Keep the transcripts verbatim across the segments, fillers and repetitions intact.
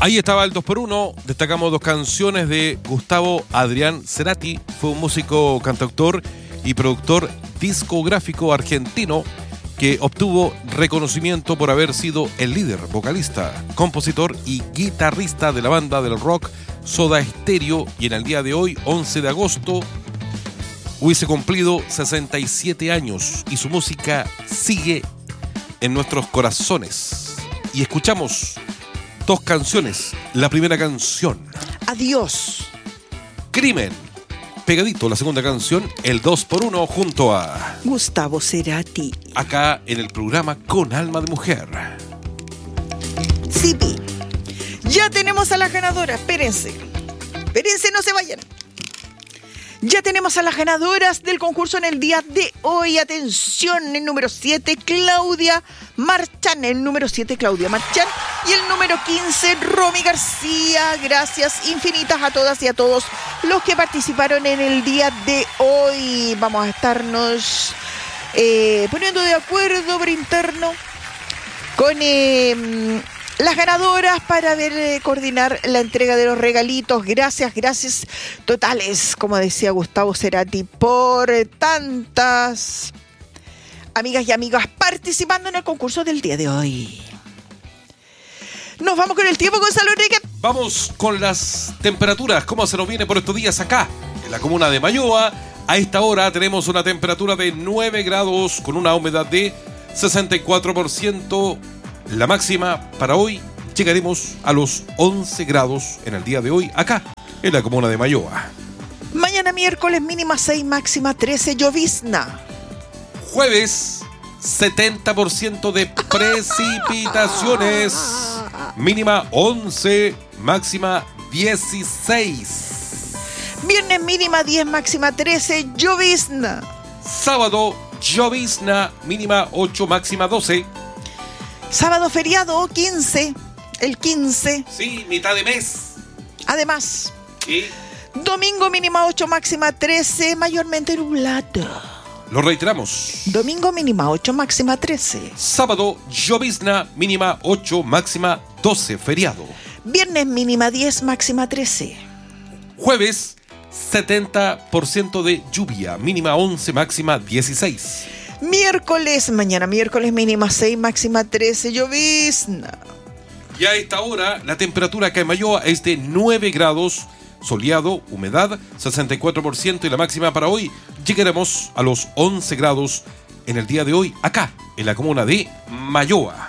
Ahí estaba el dos por uno. Destacamos dos canciones de Gustavo Adrián Cerati. Fue un músico, cantautor y productor discográfico argentino que obtuvo reconocimiento por haber sido el líder, vocalista, compositor y guitarrista de la banda del rock Soda Stereo, y en el día de hoy, once de agosto, hubiese cumplido sesenta y siete años y su música sigue en nuestros corazones. Y escuchamos dos canciones. La primera canción, Adiós. Crimen. Pegadito la segunda canción, el dos por uno junto a Gustavo Cerati. acá en el programa Con Alma de Mujer. Sí, pi. Ya tenemos a la ganadora. Espérense. Espérense, no se vayan. Ya tenemos a las ganadoras del concurso en el día de hoy. Atención, el número siete, Claudia Marchán. El número siete, Claudia Marchán. Y el número quince, Romy García. Gracias infinitas a todas y a todos los que participaron en el día de hoy. Vamos a estarnos eh, poniendo de acuerdo por interno con eh, las ganadoras para ver eh, coordinar la entrega de los regalitos. Gracias, gracias totales, como decía Gustavo Cerati, por eh, tantas amigas y amigas participando en el concurso del día de hoy. Nos vamos con el tiempo, Gonzalo Enrique. Vamos con las temperaturas. ¿Cómo se nos viene por estos días acá? En la comuna de Mayoa, a esta hora tenemos una temperatura de nueve grados con una humedad de sesenta y cuatro por ciento. La máxima para hoy llegaremos a los once grados en el día de hoy acá en la comuna de Mayoa. Mañana miércoles mínima seis, máxima trece, llovizna. Jueves, setenta por ciento de precipitaciones. Mínima once, máxima dieciséis. Viernes mínima diez, máxima trece, llovizna. Sábado, llovizna, mínima ocho, máxima doce. Sábado feriado, quince, el quince. Sí, mitad de mes. Además, Y domingo mínima ocho, máxima trece, mayormente nublado. lo reiteramos. Domingo mínima ocho, máxima trece. Sábado, llovizna, mínima ocho, máxima doce, feriado. Viernes mínima diez, máxima trece. Jueves, setenta por ciento de lluvia, mínima once, máxima dieciséis. Miércoles, mañana miércoles mínima seis, máxima trece, llovizna. Y a esta hora, la temperatura acá en Mayoa es de nueve grados, soleado, humedad, sesenta y cuatro por ciento, y la máxima para hoy llegaremos a los once grados en el día de hoy, acá, en la comuna de Mayoa.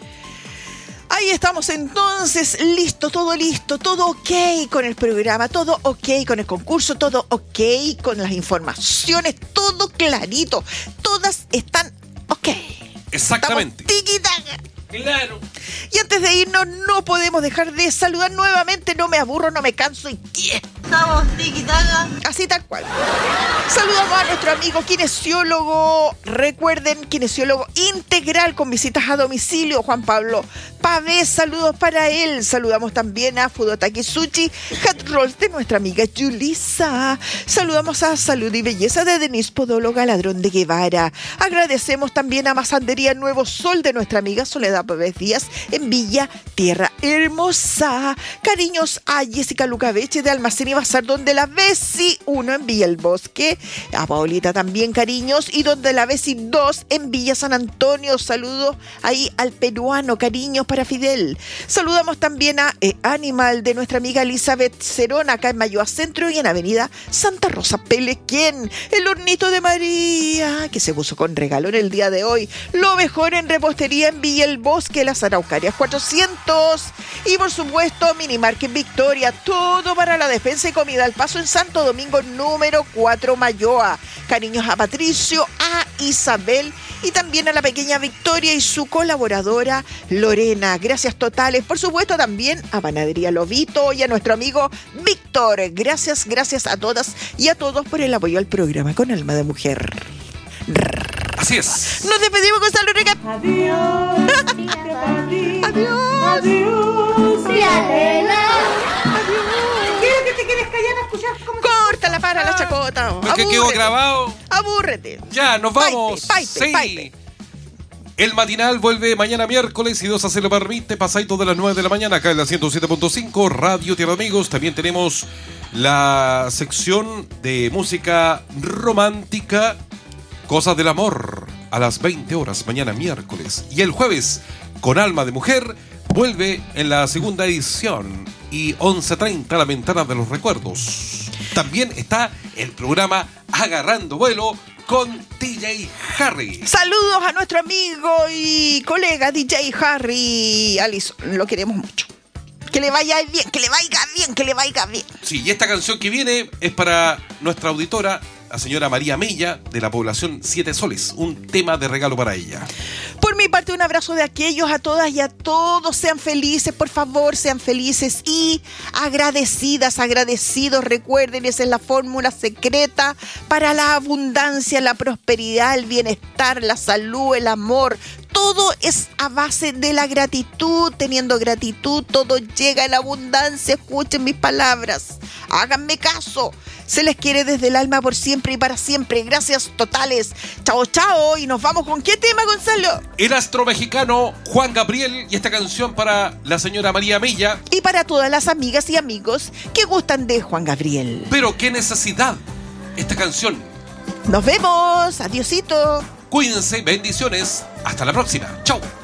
Ahí estamos entonces, listo, todo listo, todo ok con el programa, todo ok con el concurso, todo ok con las informaciones, todo clarito, todas están ok. Exactamente. Estamos tiquitaca. Claro. Y antes de irnos, no podemos dejar de saludar nuevamente. No me aburro, no me canso y yeah. Estamos tiquitaca. Así tal cual. Saludamos a nuestro amigo kinesiólogo. Recuerden, kinesiólogo integral con visitas a domicilio, Juan Pablo Pavés. Saludos para él. Saludamos también a Fudotaki Sushi, Hat Rolls de nuestra amiga Yulisa. Saludamos a Salud y Belleza de Denise Podóloga, Ladrón de Guevara. Agradecemos también a Masandería Nuevo Sol de nuestra amiga Soledad Pavés Díaz en Villa Tierra Hermosa. Cariños a Jessica Lucabeche de Almacén y Bazar donde la Besi uno en Villa El Bosque. A Paulita también cariños. Y donde la Besi dos en Villa San Antonio. Saludos ahí al peruano. Cariños para Fidel. Saludamos también a eh, Animal de nuestra amiga Elizabeth Cerón acá en Mayoa Centro y en Avenida Santa Rosa Pelequén. El Hornito de María que se puso con regalo en el día de hoy. Lo mejor en repostería en Villa El Bosque, Las Araucarias cuatrocientos. Y por supuesto Mini Market Victoria. Todo para la defensa y comida al paso en Santo Domingo número cuatro Mayoa. Cariños a Patricio, a Isabel y también a la pequeña Victoria y su colaboradora Lorena. Gracias totales. Por supuesto también a Panadería Lobito y a nuestro amigo Víctor. Gracias, gracias a todas y a todos por el apoyo al programa Con Alma de Mujer. Así es. Nos despedimos con Salud Rica. Adiós. Adiós. Adiós. Cialena. Quiero que te quedes callada a escuchar cómo... Corta la para la chacota. Porque quedó grabado. Abúrrete. Ya, nos vamos. Paite, paite, Sí. paite. El matinal vuelve mañana miércoles, si Dios así lo permite, pasadito de las nueve de la mañana, acá en la ciento siete punto cinco, Radio Tierra Amigos. También tenemos la sección de música romántica, Cosas del Amor, a las veinte horas, mañana miércoles. Y el jueves, con Alma de Mujer, vuelve en la segunda edición. Y once treinta, La Ventana de los Recuerdos. También está el programa Agarrando Vuelo con D J Harry. Saludos a nuestro amigo y colega D J Harry Allison. Lo queremos mucho. Que le vaya bien, que le vaya bien, que le vaya bien. Sí, y esta canción que viene es para nuestra auditora, la señora María Mella, de la población Siete Soles. Un tema de regalo para ella. Por mi parte, un abrazo de aquellos a todas y a todos. Sean felices, por favor, sean felices y agradecidas, agradecidos. Recuerden, esa es la fórmula secreta para la abundancia, la prosperidad, el bienestar, la salud, el amor. Todo es a base de la gratitud. Teniendo gratitud, todo llega en abundancia. Escuchen mis palabras. Háganme caso. Se les quiere desde el alma por siempre y para siempre. Gracias totales. Chao, chao. Y nos vamos con ¿qué tema, Gonzalo? El astro mexicano Juan Gabriel y esta canción para la señora María Mella. Y para todas las amigas y amigos que gustan de Juan Gabriel. Pero qué necesidad esta canción. Nos vemos. Adiosito. Cuídense, bendiciones. Hasta la próxima. Chao.